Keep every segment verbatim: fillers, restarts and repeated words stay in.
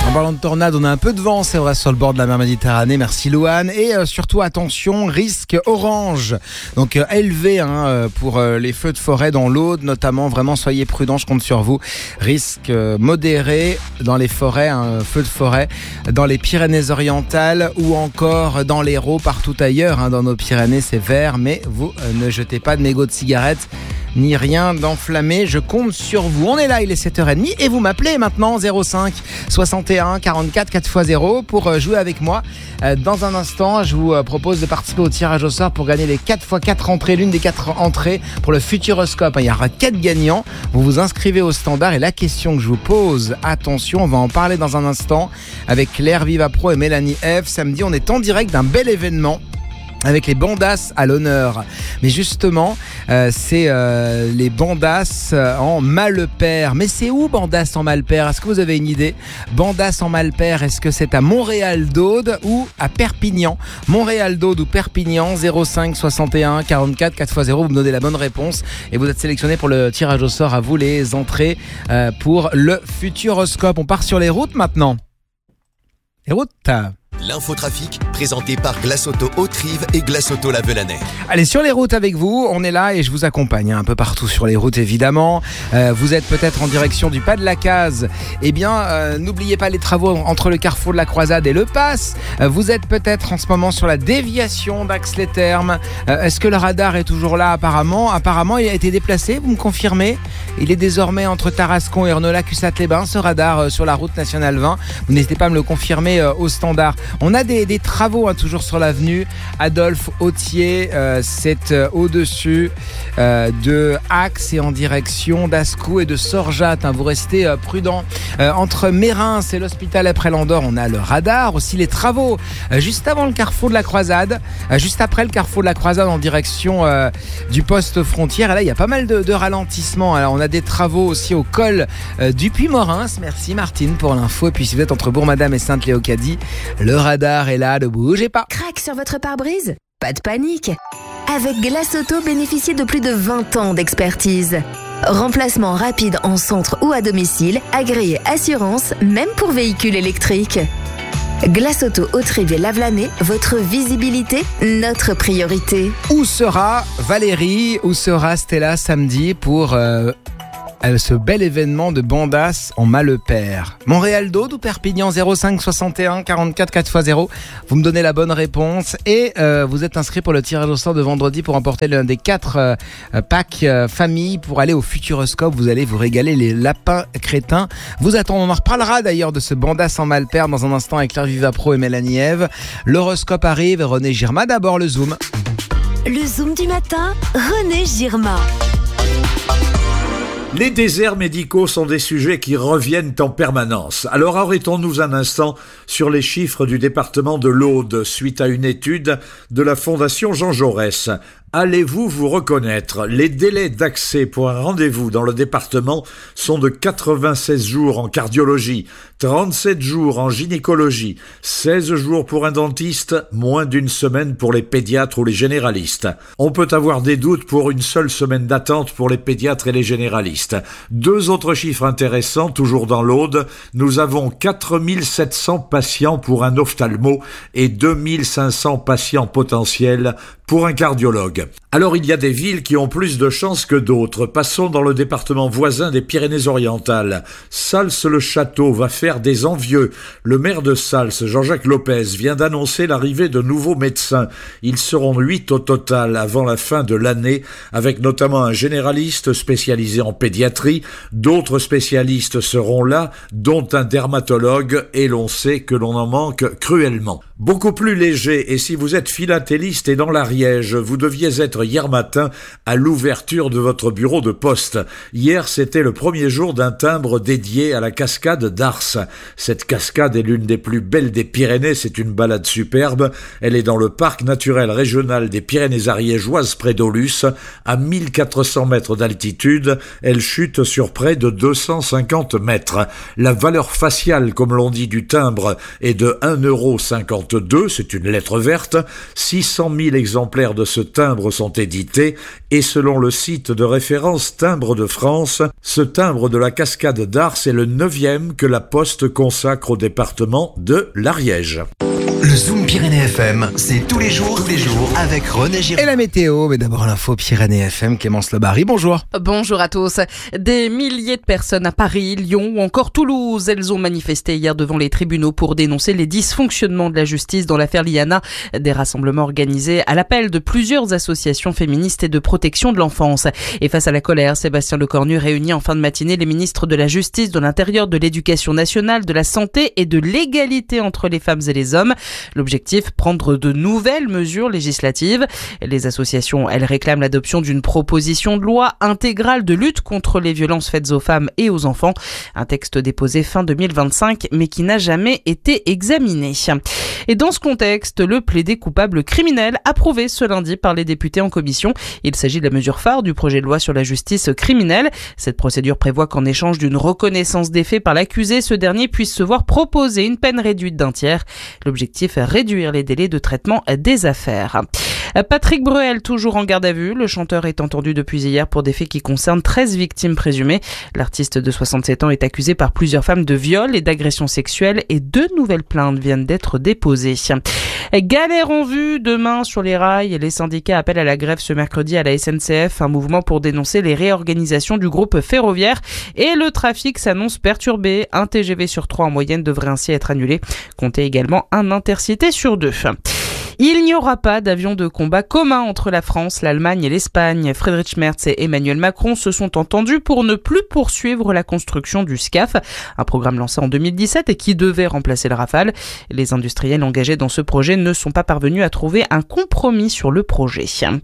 En parlant de tornade, on a un peu de vent, c'est vrai, sur le bord de la mer Méditerranée. Merci Louane. Et euh, surtout, attention, risque orange. Donc euh, élevé hein, pour euh, les feux de forêt dans l'Aude, notamment. Vraiment, soyez prudents, je compte sur vous. Risque euh, modéré dans les forêts, hein, feux de forêt, dans les Pyrénées-Orientales ou encore dans l'Hérault, partout ailleurs. Hein, dans nos Pyrénées, c'est vert, mais vous euh, ne jetez pas de mégots de cigarettes ni rien d'enflammé, je compte sur vous. On est là, il est sept heures trente et vous m'appelez maintenant zéro cinq soixante et un quarante-quatre quatre fois zéro pour jouer avec moi. Dans un instant, je vous propose de participer au tirage au sort pour gagner les quatre fois quatre entrées, l'une des quatre entrées pour le Futuroscope. Il y aura quatre gagnants. Vous vous inscrivez au standard et la question que je vous pose, attention, on va en parler dans un instant avec Claire Viva Pro et Mélanie F. Samedi, on est en direct d'un bel événement avec les Bandas à l'honneur. Mais justement, euh, c'est euh, les Bandas en Mallepère. Mais c'est où Bandas en Mallepère ? Est-ce que vous avez une idée ? Bandas en Mallepère, est-ce que c'est à Montréal-d'Aude ou à Perpignan ? Montréal-d'Aude ou Perpignan, zéro cinq soixante et un quarante-quatre quatre fois zéro. Vous me donnez la bonne réponse et vous êtes sélectionné pour le tirage au sort. À vous les entrées euh, pour le Futuroscope. On part sur les routes maintenant. Les routes. L'infotrafic, présenté par Glace Auto Haute-Rive et Glace Auto La Velanais. Allez, sur les routes avec vous, on est là et je vous accompagne hein, un peu partout sur les routes évidemment. Euh, vous êtes peut-être en direction du Pas de la Case. Eh bien, euh, n'oubliez pas les travaux entre le carrefour de la Croisade et le Pass. Euh, vous êtes peut-être en ce moment sur la déviation d'Ax-les-Thermes. Euh, est-ce que le radar est toujours là apparemment ? Apparemment, il a été déplacé, vous me confirmez ? Il est désormais entre Tarascon et Ornolac-Cussat-les-Bains, ce radar euh, sur la route nationale vingt. Vous n'hésitez pas à me le confirmer euh, au standard. On a des, des travaux hein, toujours sur l'avenue Adolphe Autier, euh, c'est euh, au-dessus euh, de Axe et en direction d'Ascou et de Sorjat. Hein, vous restez euh, prudents. Euh, entre Mérins et l'hôpital après Landor, on a le radar, aussi les travaux euh, juste avant le carrefour de la Croisade, euh, juste après le carrefour de la Croisade en direction euh, du poste frontière. Et là, il y a pas mal de, de ralentissements. Alors, on a des travaux aussi au col euh, du Puy-Morins. Merci Martine pour l'info. Et puis, si vous êtes entre Bourg-Madame et Sainte-Léocadie, le radar est là, ne bougez pas. Crac sur votre pare-brise ? Pas de panique. Avec Glace Auto, bénéficiez de plus de vingt ans d'expertise. Remplacement rapide en centre ou à domicile, agréé assurance, même pour véhicules électriques. Glace Auto Haute-Rive et La Velanais, votre visibilité, notre priorité. Où sera Valérie, où sera Stella samedi pour... Euh ce bel événement de Bandas en Mallepère. Montréal-d'Aude ou Perpignan, zéro cinq soixante et un quarante-quatre quatre fois zéro. Vous me donnez la bonne réponse et euh, vous êtes inscrit pour le tirage au sort de vendredi pour emporter l'un des quatre euh, packs euh, famille pour aller au Futuroscope. Vous allez vous régaler, les lapins crétins vous attendent. On en reparlera d'ailleurs de ce Bandas en Mallepère dans un instant avec Claire Viva Pro et Mélanie Eve. L'horoscope arrive, René Girma d'abord, le Zoom. Le Zoom du matin, René Girma. Les déserts médicaux sont des sujets qui reviennent en permanence. Alors arrêtons-nous un instant sur les chiffres du département de l'Aude suite à une étude de la Fondation Jean Jaurès. Allez-vous vous reconnaître ? Les délais d'accès pour un rendez-vous dans le département sont de quatre-vingt-seize jours en cardiologie, trente-sept jours en gynécologie, seize jours pour un dentiste, moins d'une semaine pour les pédiatres ou les généralistes. On peut avoir des doutes pour une seule semaine d'attente pour les pédiatres et les généralistes. Deux autres chiffres intéressants, toujours dans l'Aude, nous avons quatre mille sept cents patients pour un ophtalmo et deux mille cinq cents patients potentiels pour un cardiologue. Alors il y a des villes qui ont plus de chances que d'autres. Passons dans le département voisin des Pyrénées-Orientales. Sals-le-Château va faire des envieux. Le maire de Sals, Jean-Jacques Lopez, vient d'annoncer l'arrivée de nouveaux médecins. Ils seront huit au total avant la fin de l'année, avec notamment un généraliste spécialisé en pédiatrie. D'autres spécialistes seront là, dont un dermatologue, et l'on sait que l'on en manque cruellement. Beaucoup plus léger, et si vous êtes philatéliste et dans l'Ariège, vous deviez être hier matin à l'ouverture de votre bureau de poste. Hier, c'était le premier jour d'un timbre dédié à la cascade d'Ars. Cette cascade est l'une des plus belles des Pyrénées, c'est une balade superbe. Elle est dans le parc naturel régional des Pyrénées ariégeoises près d'Aulus, à mille quatre cents mètres d'altitude. Elle chute sur près de deux cent cinquante mètres. La valeur faciale, comme l'on dit, du timbre est de un euro cinquante. soixante-deux, c'est une lettre verte, six cent mille exemplaires de ce timbre sont édités et selon le site de référence Timbre de France, ce timbre de la Cascade d'Ars est le neuvième que la Poste consacre au département de l'Ariège. Le Zoom Pyrénées F M, c'est tous les jours, tous les jours, avec René Girard. Et la météo, mais d'abord l'info Pyrénées F M, Clémence Lebary, bonjour. Bonjour à tous. Des milliers de personnes à Paris, Lyon ou encore Toulouse, elles ont manifesté hier devant les tribunaux pour dénoncer les dysfonctionnements de la justice dans l'affaire Liana. Des rassemblements organisés à l'appel de plusieurs associations féministes et de protection de l'enfance. Et face à la colère, Sébastien Lecornu réunit en fin de matinée les ministres de la Justice, de l'Intérieur, de l'Éducation nationale, de la Santé et de l'égalité entre les femmes et les hommes. L'objectif, prendre de nouvelles mesures législatives. Les associations, elles réclament l'adoption d'une proposition de loi intégrale de lutte contre les violences faites aux femmes et aux enfants. Un texte déposé fin deux mille vingt-cinq, mais qui n'a jamais été examiné. Et dans ce contexte, le plaidé coupable criminel approuvé ce lundi par les députés en commission. Il s'agit de la mesure phare du projet de loi sur la justice criminelle. Cette procédure prévoit qu'en échange d'une reconnaissance des faits par l'accusé, ce dernier puisse se voir proposer une peine réduite d'un tiers. L'objectif, réduire les délais de traitement des affaires. Patrick Bruel, toujours en garde à vue. Le chanteur est entendu depuis hier pour des faits qui concernent treize victimes présumées. L'artiste de soixante-sept ans est accusé par plusieurs femmes de viol et d'agression sexuelle et deux nouvelles plaintes viennent d'être déposées. Galère en vue demain sur les rails. Les syndicats appellent à la grève ce mercredi à la S N C F, un mouvement pour dénoncer les réorganisations du groupe ferroviaire et le trafic s'annonce perturbé. Un T G V sur trois en moyenne devrait ainsi être annulé. Comptez également un intercité sur deux. Il n'y aura pas d'avion de combat commun entre la France, l'Allemagne et l'Espagne. Friedrich Merz et Emmanuel Macron se sont entendus pour ne plus poursuivre la construction du SCAF, un programme lancé en deux mille dix-sept et qui devait remplacer le Rafale. Les industriels engagés dans ce projet ne sont pas parvenus à trouver un compromis sur le projet.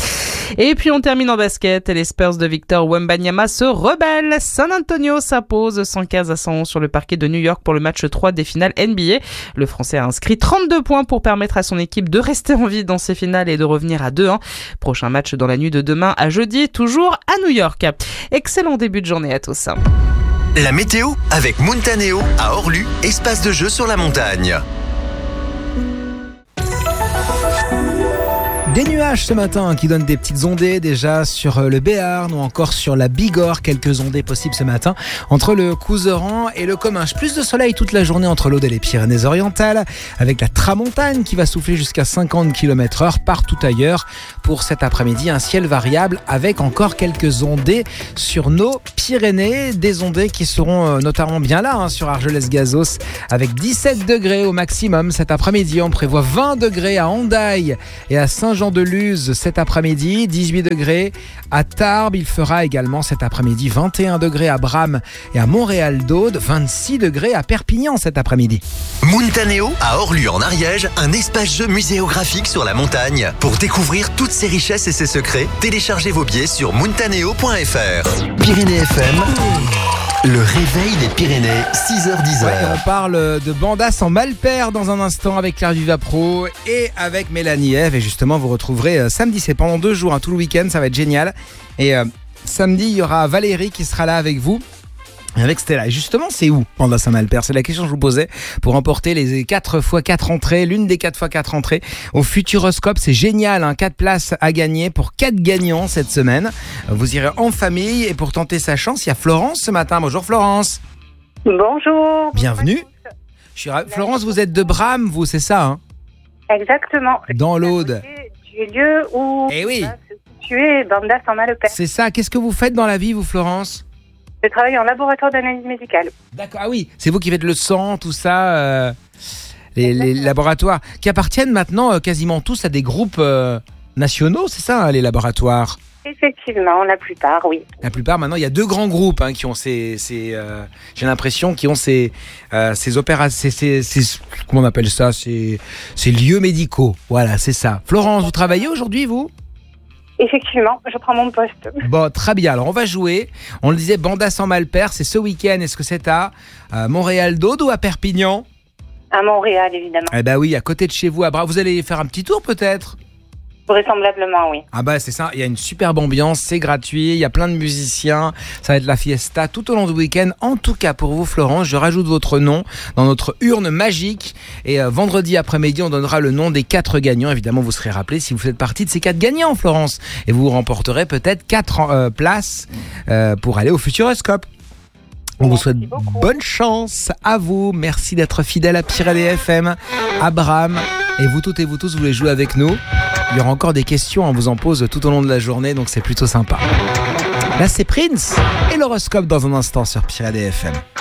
Et puis on termine en basket, les Spurs de Victor Wembanyama se rebellent. San Antonio s'impose cent quinze à cent onze sur le parquet de New York pour le match trois des finales N B A. Le Français a inscrit trente-deux points pour permettre à son équipe de rester en vie dans ses finales et de revenir à deux un. Prochain match dans la nuit de demain à jeudi, toujours à New York. Excellent début de journée à tous. La météo avec Muntaneo à Orlu, espace de jeu sur la montagne. Des nuages ce matin qui donnent des petites ondées déjà sur le Béarn ou encore sur la Bigorre. Quelques ondées possibles ce matin entre le Couserans et le Comminges. Plus de soleil toute la journée entre l'Aude et les Pyrénées-Orientales avec la tramontane qui va souffler jusqu'à cinquante kilomètres heure partout ailleurs. Pour cet après-midi, un ciel variable avec encore quelques ondées sur nos Pyrénées. Des ondées qui seront notamment bien là hein, sur Argelès-Gazos avec dix-sept degrés au maximum cet après-midi. On prévoit vingt degrés à Hendaye et à Saint-Jean-de-Luz cet après-midi, dix-huit degrés à Tarbes. Il fera également cet après-midi vingt et un degrés à Bram et à Montréal-d'Aude, vingt-six degrés à Perpignan cet après-midi. Muntaneo à Orlu en Ariège, un espace jeu muséographique sur la montagne. Pour découvrir toutes ses richesses et ses secrets, téléchargez vos billets sur muntaneo point f r. Pyrénées F M. Le réveil des Pyrénées, six heures dix. Ouais, on parle de Bandas en Malpère dans un instant avec Claire Vivapro et avec Mélanie Ève. Et justement, vous retrouverez euh, samedi, c'est pendant deux jours, hein, tout le week-end, ça va être génial. Et euh, samedi, il y aura Valérie qui sera là avec vous. Avec Stella. Et justement, c'est où Bandas en Malpère? C'est la question que je vous posais pour emporter les quatre fois quatre entrées, l'une des quatre fois quatre entrées au Futuroscope. C'est génial, hein, quatre places à gagner pour quatre gagnants cette semaine. Vous irez en famille et pour tenter sa chance, il y a Florence ce matin. Bonjour Florence. Bonjour. Bienvenue. Je suis ra... Florence, vous êtes de Bram, vous, c'est ça hein? Exactement. Dans l'Aude. Du lieu où eh oui. va se situer Bandas en Malpère. C'est ça. Qu'est-ce que vous faites dans la vie, vous, Florence? Je travaille en laboratoire d'analyse médicale. D'accord, ah oui, c'est vous qui faites le sang, tout ça, euh, les, les laboratoires qui appartiennent maintenant euh, quasiment tous à des groupes euh, nationaux, c'est ça, hein, les laboratoires? Effectivement, la plupart, oui. La plupart, maintenant, il y a deux grands groupes hein, qui ont ces, ces euh, j'ai l'impression, qui ont ces, euh, ces opérations, ces, ces, ces, comment on appelle ça, ces, ces lieux médicaux. Voilà, c'est ça. Florence, vous travaillez aujourd'hui, vous? Effectivement, je prends mon poste. Bon, très bien. Alors, on va jouer. On le disait, Bandas en Malpère, c'est ce week-end. Est-ce que c'est à euh, Montréal-d'Aude ou à Perpignan? À Montréal, évidemment. Eh ben oui, à côté de chez vous, à Bras. Vous allez faire un petit tour, peut-être? Vraisemblablement, oui. Ah bah c'est ça, il y a une superbe ambiance, c'est gratuit, il y a plein de musiciens, ça va être la fiesta tout au long du week-end. En tout cas pour vous Florence, je rajoute votre nom dans notre urne magique et euh, vendredi après-midi on donnera le nom des quatre gagnants. Évidemment vous serez rappelé si vous faites partie de ces quatre gagnants Florence et vous remporterez peut-être quatre euh, places euh, pour aller au Futuroscope. On vous souhaite bonne chance à vous, merci d'être fidèle à Pyrénées F M, Abraham et vous toutes et vous tous, vous voulez jouer avec nous. Il y aura encore des questions, on vous en pose tout au long de la journée, donc c'est plutôt sympa. Là, c'est Prince et l'horoscope dans un instant sur Pyrénées F M.